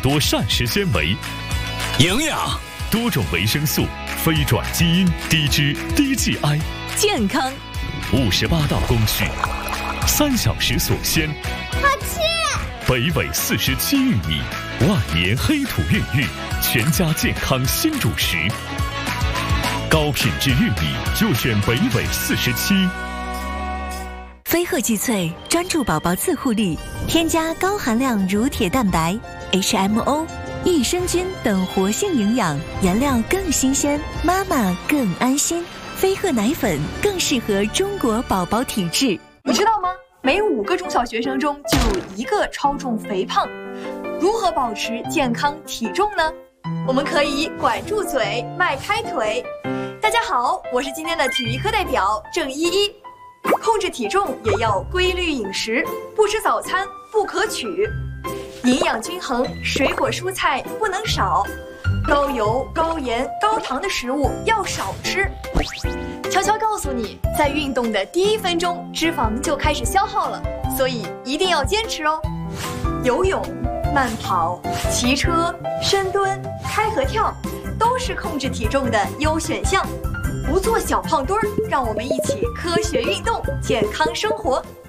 多膳食纤维， 营养， 多种维生素，非转基因，低脂低 GI， 健康 ，58道工序，3小时锁鲜， 好吃。 北纬47玉米，万年黑土孕育，全家健康新主食。高品质玉米就选北纬47。 飞鹤济萃专注宝宝自护力，添加高含量乳铁蛋白、HMO、益生菌等活性营养，原料更新鲜，妈妈更安心。飞鹤奶粉更适合中国宝宝体质。 你知道吗？每5个中小学生中就有1个超重肥胖。如何保持健康体重呢？我们可以管住嘴，迈开腿。大家好，我是今天的体育课代表郑依依。控制体重也要规律饮食，不吃早餐不可取，营养均衡，水果蔬菜不能少，高油、高盐、高糖的食物要少吃。悄悄告诉你，在运动的第1分钟，脂肪就开始消耗了，所以一定要坚持哦。游泳、慢跑、骑车、深蹲、开合跳，都是控制体重的优选项。不做小胖墩儿，让我们一起科学运动，健康生活。